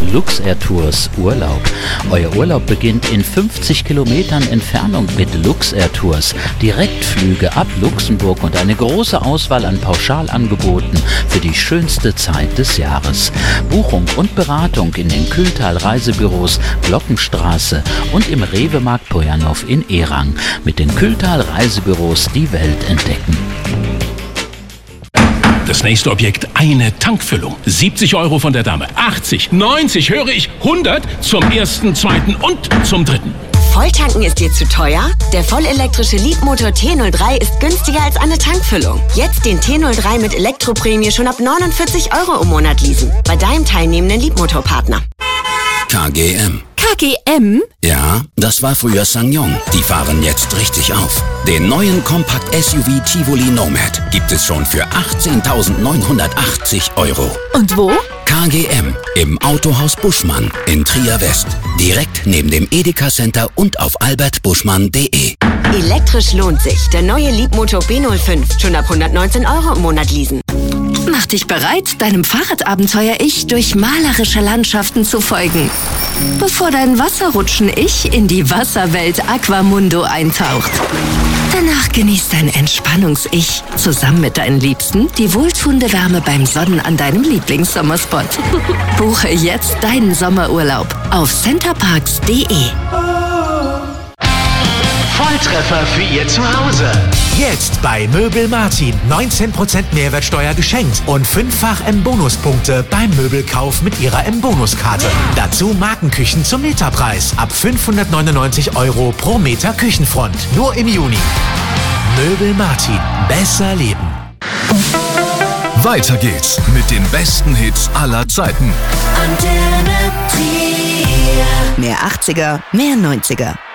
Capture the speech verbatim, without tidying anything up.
Luxair Tours Urlaub. Euer Urlaub beginnt in fünfzig Kilometern Entfernung mit Luxair Tours. Direktflüge ab Luxemburg und eine große Auswahl an Pauschalangeboten für die schönste Zeit des Jahres. Buchung und Beratung in den Kühltal Reisebüros Glockenstraße und im Rewe-Markt Pojanov in Erang. Mit den Kühltal Reisebüros die Welt entdecken. Das nächste Objekt, eine Tankfüllung. siebzig Euro von der Dame. achtzig, neunzig, höre ich, hundert zum ersten, zweiten und zum dritten. Volltanken ist dir zu teuer? Der vollelektrische Leapmotor T null drei ist günstiger als eine Tankfüllung. Jetzt den T null drei mit Elektroprämie schon ab neunundvierzig Euro im Monat leasen. Bei deinem teilnehmenden Leapmotor-Partner. K G M. K G M? Ja, das war früher SsangYong. Die fahren jetzt richtig auf. Den neuen Kompakt-S U V Tivoli Nomad gibt es schon für achtzehntausendneunhundertachtzig Euro. Und wo? K G M im Autohaus Buschmann in Trier West. Direkt neben dem Edeka Center und auf albert buschmann punkt de. Elektrisch lohnt sich. Der neue Leapmotor B null fünf. Schon ab hundertneunzehn Euro im Monat leasen. Mach dich bereit, deinem Fahrradabenteuer-Ich durch malerische Landschaften zu folgen. Bevor dein Wasserrutschen-Ich in die Wasserwelt Aquamundo eintaucht. Danach genießt dein Entspannungs-Ich zusammen mit deinen Liebsten die wohltuende Wärme beim Sonnen an deinem Lieblingssommerspot. Buche jetzt deinen Sommerurlaub auf centerparks punkt de. Volltreffer für Ihr Zuhause. Jetzt bei Möbel Martin. neunzehn Prozent Mehrwertsteuer geschenkt und fünffach M-Bonuspunkte beim Möbelkauf mit Ihrer M-Bonuskarte. Dazu Markenküchen zum Meterpreis. Ab fünfhundertneunundneunzig Euro pro Meter Küchenfront. Nur im Juni. Möbel Martin. Besser leben. Weiter geht's mit den besten Hits aller Zeiten. Mehr achtziger, mehr neunziger.